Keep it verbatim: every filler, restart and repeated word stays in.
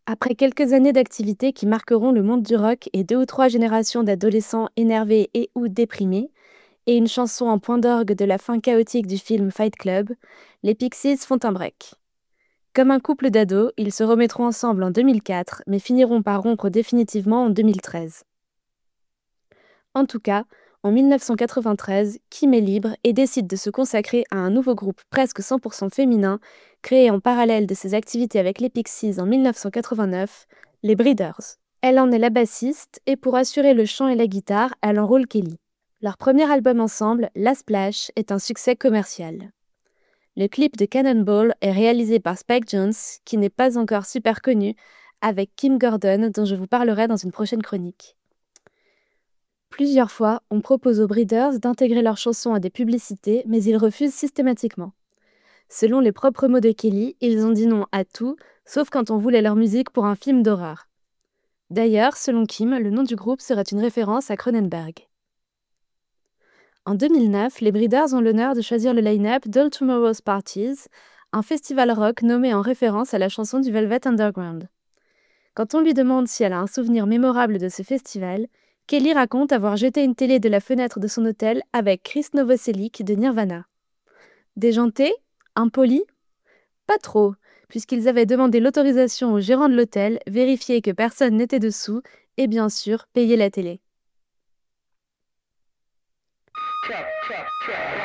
Après quelques années d'activité qui marqueront le monde du rock et deux ou trois générations d'adolescents énervés et ou déprimés, et une chanson en point d'orgue de la fin chaotique du film Fight Club, les Pixies font un break. Comme un couple d'ados, ils se remettront ensemble en deux mille quatre, mais finiront par rompre définitivement en deux mille treize. En tout cas, en mille neuf cent quatre-vingt-treize, Kim est libre et décide de se consacrer à un nouveau groupe presque cent pour cent féminin, créé en parallèle de ses activités avec les Pixies en mille neuf cent quatre-vingt-neuf, les Breeders. Elle en est la bassiste et pour assurer le chant et la guitare, elle enrôle Kelly. Leur premier album ensemble, La Splash, est un succès commercial. Le clip de Cannonball est réalisé par Spike Jonze, qui n'est pas encore super connu, avec Kim Gordon, dont je vous parlerai dans une prochaine chronique. Plusieurs fois, on propose aux Breeders d'intégrer leurs chansons à des publicités, mais ils refusent systématiquement. Selon les propres mots de Kelly, ils ont dit non à tout, sauf quand on voulait leur musique pour un film d'horreur. D'ailleurs, selon Kim, le nom du groupe serait une référence à Cronenberg. En deux mille neuf, les Breeders ont l'honneur de choisir le line-up d'All Tomorrow's Parties, un festival rock nommé en référence à la chanson du Velvet Underground. Quand on lui demande si elle a un souvenir mémorable de ce festival, Kelly raconte avoir jeté une télé de la fenêtre de son hôtel avec Chris Novoselic de Nirvana. Déjanté? Impoli? Pas trop, puisqu'ils avaient demandé l'autorisation au gérant de l'hôtel, vérifié que personne n'était dessous et bien sûr payé la télé. Check, check, check.